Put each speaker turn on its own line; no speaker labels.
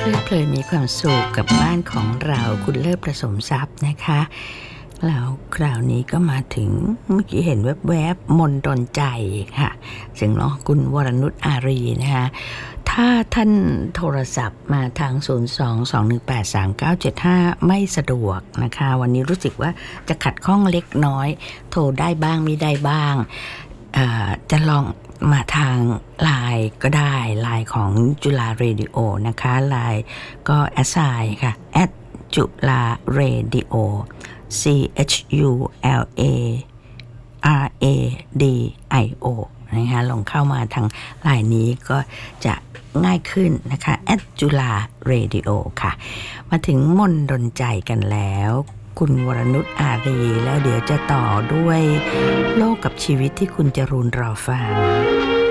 ลิดเพลินมีความสุขกับบ้านของเราคุณเลิศประสมทรัพย์นะคะแล้วคราวนี้ก็มาถึงเมื่อกี้เห็นแวบๆมนดนใจค่ะเสียงร้องคุณวรนุชอารีนะคะถ้าท่านโทรศัพท์มาทาง02-218-3975ไม่สะดวกนะคะวันนี้รู้สึกว่าจะขัดข้องเล็กน้อยโทรได้บ้างไม่ได้บ้างจะลองมาทางไลน์ก็ได้ไลน์ของจุฬาเรดิโอนะคะไลน์ก็แอสไซน์ค่ะจุฬาเรดิโอ CHULARADIO นะคะลองเข้ามาทางไลน์นี้ก็จะง่ายขึ้นนะคะจุฬาเรดิโอค่ะมาถึงมนดนใจกันแล้วคุณวรนุชอารีแล้วเดี๋ยวจะต่อด้วยโลกกับชีวิตที่คุณจรูนรอฟัง